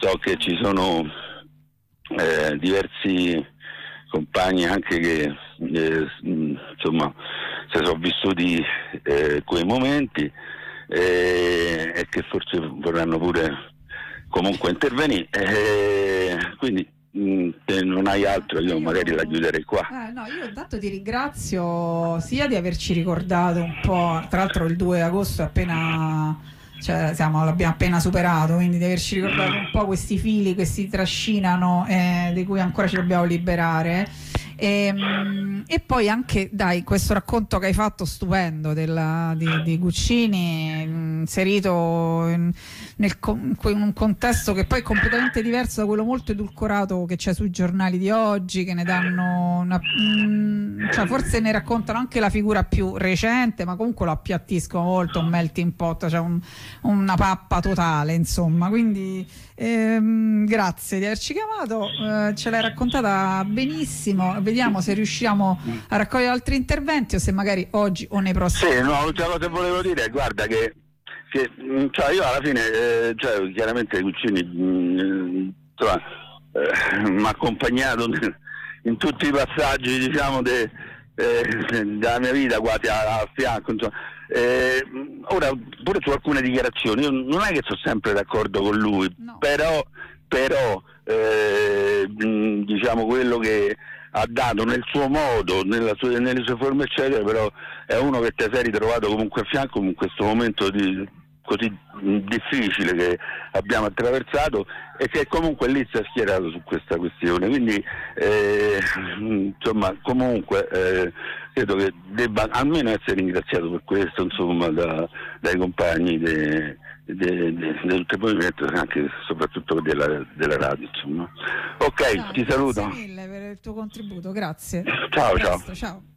so che ci sono diversi compagni anche che insomma si sono vissuti quei momenti e che forse vorranno pure comunque intervenire, quindi se non hai altro io magari la chiuderei qua. No, io intanto ti ringrazio sia di averci ricordato un po', tra l'altro il 2 agosto è appena, cioè l'abbiamo appena superato, quindi di averci ricordato un po' questi fili che si trascinano, di cui ancora ci dobbiamo liberare. E poi anche, dai, questo racconto che hai fatto stupendo di Guccini, inserito in un contesto che poi è completamente diverso da quello molto edulcorato che c'è sui giornali di oggi, che ne danno cioè forse ne raccontano anche la figura più recente, ma comunque lo appiattiscono molto, un melting pot, cioè una pappa totale, insomma. Quindi grazie di averci chiamato, ce l'hai raccontata benissimo. Vediamo se riusciamo a raccogliere altri interventi o se magari oggi o nei prossimi. Sì, no, l'ultima cosa che volevo dire, guarda che cioè io alla fine cioè chiaramente Guccini mi ha accompagnato in tutti i passaggi, diciamo, della mia vita, quasi a fianco, insomma. Ora pure su alcune dichiarazioni io non è che sono sempre d'accordo con lui, no. però diciamo quello che ha dato nel suo modo, nelle sue forme eccetera, però è uno che ti sei ritrovato comunque a fianco in questo momento così difficile che abbiamo attraversato e che comunque lì si è schierato su questa questione, quindi insomma comunque credo che debba almeno essere ringraziato per questo, insomma, dai compagni di tutto il movimento, anche soprattutto della radio, insomma. Ok, ti saluto. Grazie mille per il tuo contributo, grazie. Ciao. Ciao.